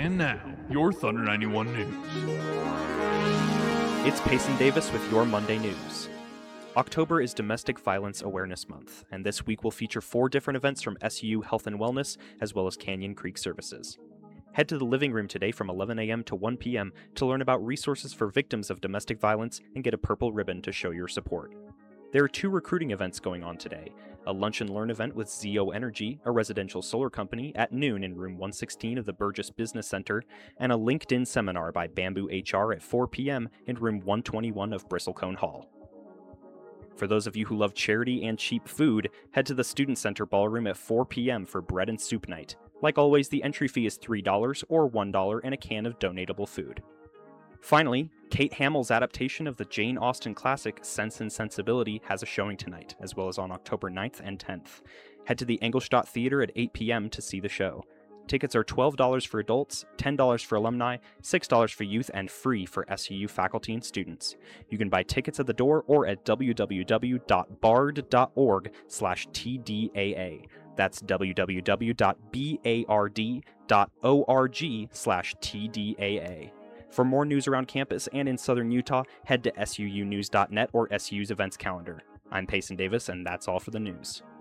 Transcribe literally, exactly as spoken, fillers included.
And now, your Thunder ninety-one News. It's Payson Davis with your Monday News. October is Domestic Violence Awareness Month, and this week will feature four different events from S U U Health and Wellness, as well as Canyon Creek Services. Head to the living room today from eleven a.m. to one p.m. to learn about resources for victims of domestic violence and get a purple ribbon to show your support. There are two recruiting events going on today, a Lunch and Learn event with Zeo Energy, a residential solar company, at noon in room one sixteen of the Burgess Business Center, and a LinkedIn seminar by Bamboo H R at four p.m. in room one twenty-one of Bristlecone Hall. For those of you who love charity and cheap food, head to the Student Center Ballroom at four p.m. for Bread and Soup Night. Like always, the entry fee is three dollars or one dollar and a can of donatable food. Finally, Kate Hamill's adaptation of the Jane Austen classic Sense and Sensibility has a showing tonight, as well as on October ninth and tenth. Head to the Engelstadt Theater at eight p.m. to see the show. Tickets are twelve dollars for adults, ten dollars for alumni, six dollars for youth, and free for S U U faculty and students. You can buy tickets at the door or at w w w dot bard dot org slash T D A A. That's w w w dot bard dot org slash T D A A. For more news around campus and in southern Utah, head to S U U news dot net or S U U's events calendar. I'm Payson Davis, and that's all for the news.